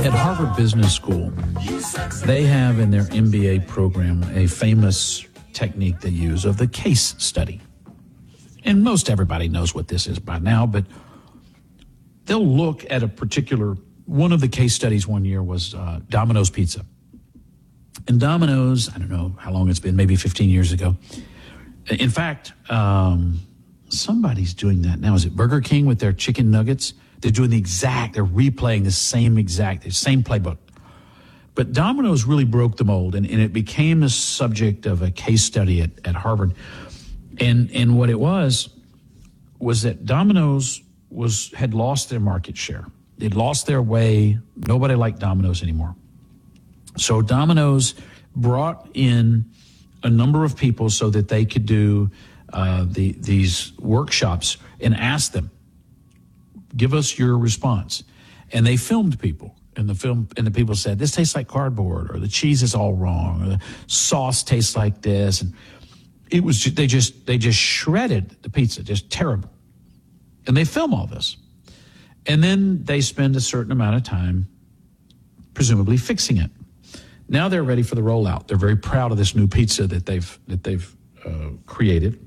At Harvard Business School, they have in their MBA program a famous technique they use of the case study. And most everybody knows what this is by now, but they'll look at a particular, one of the case studies one year was Domino's Pizza. And Domino's, I don't know how long it's been, maybe 15 years ago. In fact, somebody's doing that now. Is it Burger King with their chicken nuggets? They're doing they're replaying the same playbook. But Domino's really broke the mold, and it became the subject of a case study at Harvard. And what it was that Domino's had lost their market share. They'd lost their way. Nobody liked Domino's anymore. So Domino's brought in a number of people so that they could do these workshops and ask them, give us your response. And they filmed people. And the people said, this tastes like cardboard, or the cheese is all wrong, or the sauce tastes like this. And it was they just shredded the pizza, just terrible. And they film all this. And then they spend a certain amount of time presumably fixing it. Now they're ready for the rollout. They're very proud of this new pizza that they've created.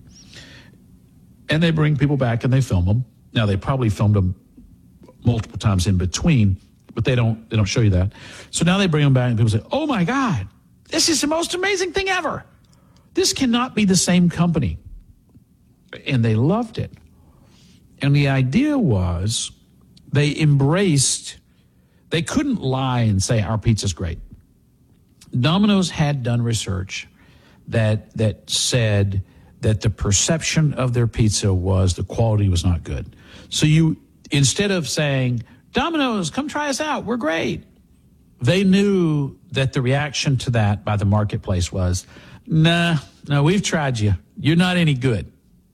And they bring people back and they film them. Now they probably filmed them multiple times in between, but they don't show you that. So now they bring them back and people say, "Oh my God, this is the most amazing thing ever. This cannot be the same company." And they loved it. And the idea was they couldn't lie and say our pizza's great. Domino's had done research that said that the perception of their pizza was the quality was not good. So instead of saying, "Domino's, come try us out, we're great," they knew that the reaction to that by the marketplace was, no, we've tried you. You're not any good.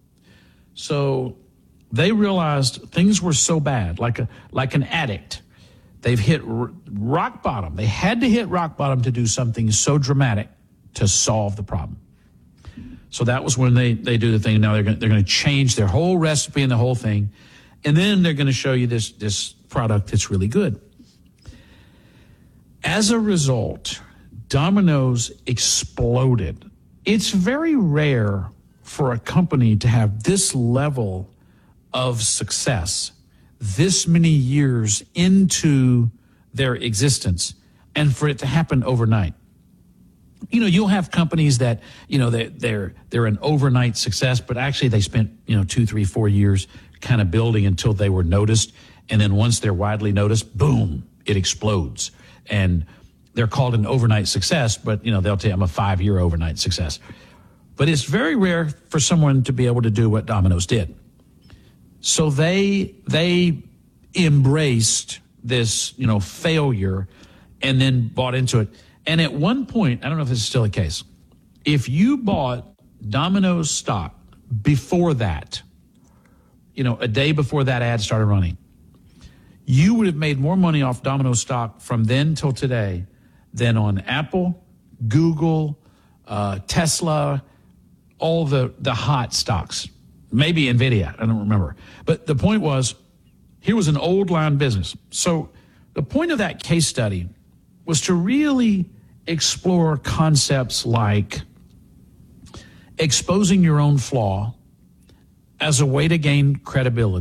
So they realized things were so bad, like an addict. They've hit rock bottom. They had to hit rock bottom to do something so dramatic to solve the problem. So that was when they do the thing. Now they're going to change their whole recipe and the whole thing. And then they're going to show you this product that's really good. As a result, Domino's exploded. It's very rare for a company to have this level of success this many years into their existence and for it to happen overnight. You'll have companies that, they're an overnight success, but actually they spent, 2, 3, 4 years kind of building until they were noticed. And then once they're widely noticed, boom, it explodes. And they're called an overnight success, but, they'll tell you I'm a 5-year overnight success. But it's very rare for someone to be able to do what Domino's did. So they embraced this, failure and then bought into it. And at one point, I don't know if this is still the case, if you bought Domino's stock before that, a day before that ad started running, you would have made more money off Domino's stock from then till today than on Apple, Google, Tesla, all the hot stocks. Maybe NVIDIA, I don't remember. But the point was, here was an old line business. So the point of that case study was to really explore concepts like exposing your own flaw as a way to gain credibility.